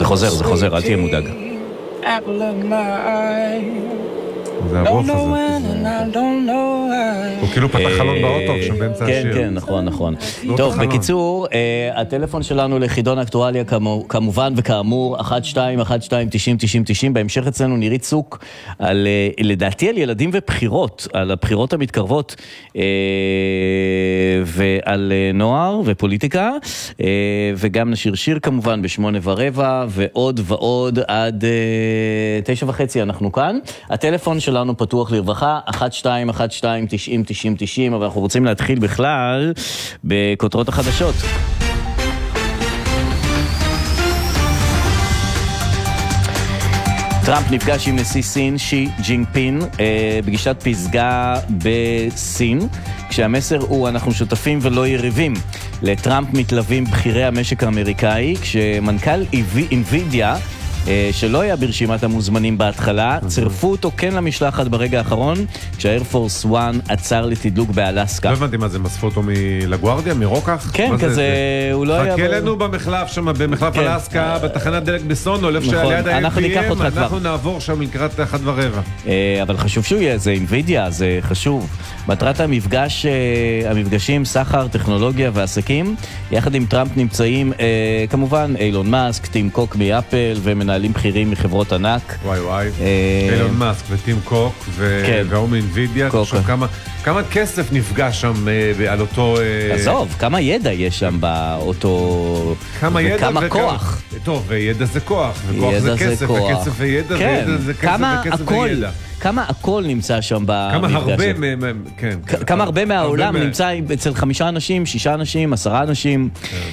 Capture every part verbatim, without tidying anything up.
זה חוזר, זה חוזר, אל תהיה מודאג. זה הרוח הזה. הוא כאילו פתח חלון באוטו עכשיו באמצע השיר. כן, כן, נכון, נכון. טוב, בקיצור, הטלפון שלנו לחידון אקטואליה כמובן וכאמור, אחת שתיים אחת שתיים תשעים תשעים תשעים. בהמשך אצלנו נירית צוק, לדעתי על ילדים ובחירות, על הבחירות המתקרבות, ועל נוער ופוליטיקה, וגם נשיר שיר כמובן בשמונה ורבע, ועוד ועוד עד תשע וחצי אנחנו כאן. הטלפון שלנו פתוח לרווחה, אחת שתיים אחת שתיים תשעים תשעים תשעים, אבל אנחנו רוצים להתחיל בכלל בכותרות החדשות. טראמפ נפגש עם נשיא סין שי ג'ינפין אה, פגישת פסגה בסין, כשהמסר הוא אנחנו שותפים ולא יריבים. לטראמפ מתלווים בחירי המשק האמריקאי, כשמנכ"ל אינווידיה שלא היה ברשימת המוזמנים בהתחלה, צירפו אותו כן למשלחת ברגע האחרון, כשהאייר פורס וואן עצר לתדלוק באלסקה. לא הבנתי מה זה, מספו אותו מלגוארדיה, מרוקח? כן, כזה, הוא לא היה... חכה לנו במחלף שם, במחלף אלסקה, בתחנת דלק בסונו, ליד ה-אם פי אם, אנחנו נעבור שם לקראת אחת ורבע. אבל חשוב שהוא יהיה, זה אינווידיה, זה חשוב. מטרת המפגש, המפגשים, סחר, טכנולוגיה ועסקים, יחד עם טראמפ נמצאים, כמובן, אילון מאסק, טים קוק מאפל, ומנהלים בכירים מחברות ענק. וואי וואי, אילון מאסק וטים קוק, והוא מאינווידיה, תחשוב כמה כסף נפגש שם על אותו... עזוב, כמה ידע יש שם באותו... כמה ידע וכמה כוח. טוב, וידע זה כוח, וכוח זה כסף, וכסף וידע, וידע זה כסף וכסף וידע. כמה הכל נמצא שם במפגש. כמה הרבה מהם, כן. כמה הרבה מהעולם נמצא אצל חמישה אנשים, שישה אנשים, עשרה אנשים.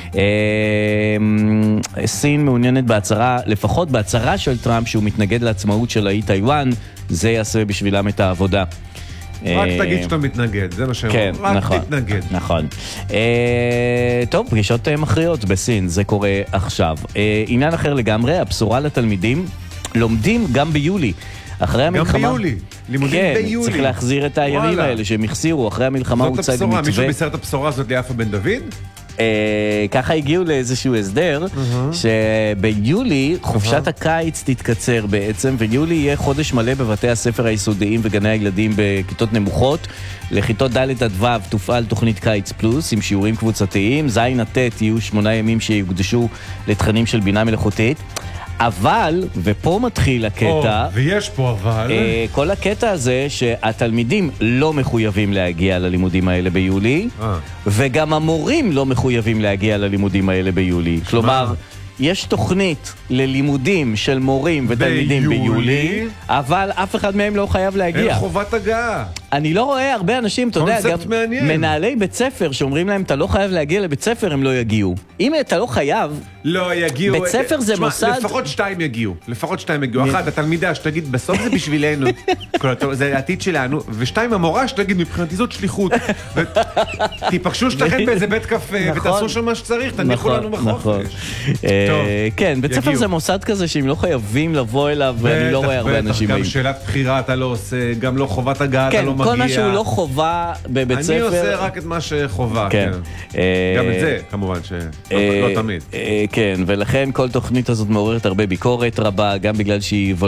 סין מעוניינת בהצהרה, לפחות בהצהרה של טראמפ, שהוא מתנגד לעצמאות של האי טיואן, זה יעשה בשבילם את העבודה. רק תגיד שאתה מתנגד, זה מה שהם אומרים. רק תתנגד. נכון. טוב, פגישות מכריעות בסין, זה קורה עכשיו. עניין אחר לגמרי, הבשורה לתלמידים, לומדים גם ביולי. אחרי המלחמה... גם ביולי, לימודים כן, ביולי. צריך להחזיר את הימים האלה שהם החסירו, אחרי המלחמה הוא צד מתווה. מישהו בישר את הבשורה הזאת ליפה בן דוד? אה, ככה הגיעו לאיזשהו הסדר, uh-huh. שביולי חופשת wow. הקיץ תתקצר בעצם, ויולי יהיה חודש מלא בבתי הספר היסודיים וגני הילדים בכיתות נמוכות. לכיתות ד' עד ו' תופעל תוכנית קיץ פלוס עם שיעורים קבוצתיים, זין עד ט' יהיו שמונה ימים שיוקדשו לתכנים של בינה מלאכותית. אבל, ופה מתחיל הקטע, oh, ויש פה אבל, uh, כל הקטע הזה שהתלמידים לא מחויבים להגיע ללימודים האלה ביולי, uh. וגם המורים לא מחויבים להגיע ללימודים האלה ביולי. שמה? כלומר, יש תוכנית ללימודים של מורים ותלמידים ביולי, ביולי, אבל אף אחד מהם לא חייב להגיע. אין חובת הגעה. אני לא רואה הרבה אנשים, אתה יודע, גם מעניין. מנהלי בית ספר שאומרים להם, אתה לא חייב להגיע לבית ספר, הם לא יגיעו. אם אתה לא חייב, לא יגיעו. בית ספר זה שמה, מוסד... לפחות שתיים יגיעו. לפחות שתיים יגיעו. אחת, התלמידה שתגיד, בסוף זה בשבילנו. זה העתיד שלנו. ושתיים, המורה שתגיד, מבחינתי זאת שליחות. תיפגשו שתכן באיזה בית קפה, ותעשו שם מה שצריך, תניחו לנו בחופש. כן, בית ספר זה מוסד כזה שהם לא חייבים לבוא אליו, ואני לא רואה הרבה אנשים באים. גם שאלת בחירה אתה לא עושה, גם לא חובת הגעה אתה לא מגיע. כל מה שהוא לא חובה בבית ספר. אני עושה רק את מה שחובה, כן. גם את זה, כמובן, שלא תמיד. כן, ולכן כל תוכנית הזאת מעוררת הרבה ביקורת רבה, גם בגלל שהיא